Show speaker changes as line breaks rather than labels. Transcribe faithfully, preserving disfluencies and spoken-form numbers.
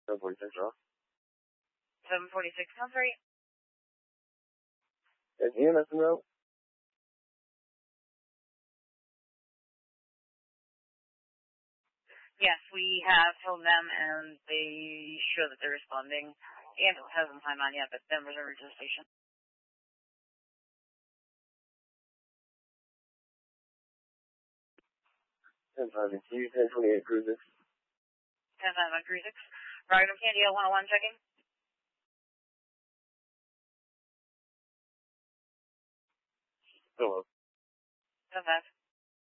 seven forty-six off.
seven forty-six, sounds right.
Is E M S en route?
Yes, we have told them, and they show that they're responding. The ambulance hasn't climbed on yet, but Denver's over to the station.
ten five, can you use ten twenty-eight Cruise six?
ten five on Cruise six. Rocketman Candy one oh one checking.
Hello.
ten five.